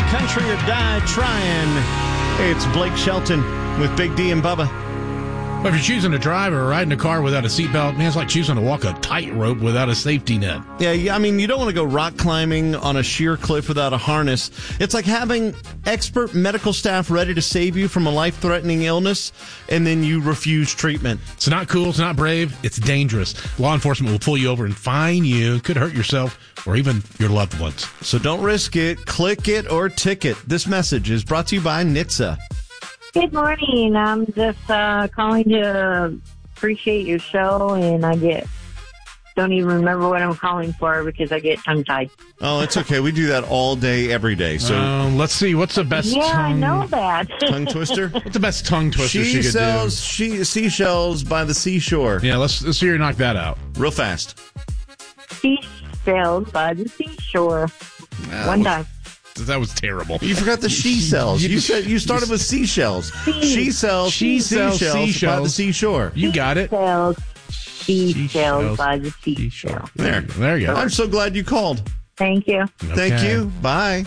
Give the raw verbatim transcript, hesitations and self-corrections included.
Country or Die Trying. It's Blake Shelton with Big D and Bubba. Well, if you're choosing to drive or ride in a car without a seatbelt, man, it's like choosing to walk a tightrope without a safety net. Yeah, yeah, I mean, you don't want to go rock climbing on a sheer cliff without a harness. It's like having expert medical staff ready to save you from a life-threatening illness, and then you refuse treatment. It's not cool. It's not brave. It's dangerous. Law enforcement will pull you over and fine you. Could hurt yourself or even your loved ones. So don't risk it. Click it or ticket. This message is brought to you by N H T S A. Good morning. I'm just uh, calling to appreciate your show, and I get don't even remember what I'm calling for because I get tongue-tied. Oh, it's okay. We do that all day, every day. So um, let's see. What's the best yeah, tongue? I know that. Tongue twister? What's the best tongue twister she, she could sells do? She seashells by the seashore. Yeah, let's, let's hear you knock that out. Real fast. Seashells by the seashore. Uh, One time. That was terrible. You forgot the she sells. You said you started with seashells. She sells She sells seashells by seashells. the seashore. You got it. Seashells. Seashells Seashells. by the seashore. There. There you go. I'm so glad you called. Thank you. Thank Okay. you. Bye.